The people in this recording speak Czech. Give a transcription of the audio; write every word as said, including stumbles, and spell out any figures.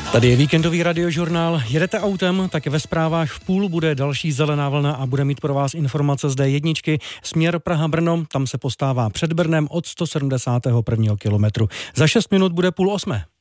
Tady je víkendový radiožurnál. Jedete autem, tak ve zprávách v půl bude další zelená vlna a bude mít pro vás informace z D jedna. Směr Praha-Brno, tam se postává před Brnem od sto sedmdesátého prvního kilometru. Za šest minut bude půl osmé.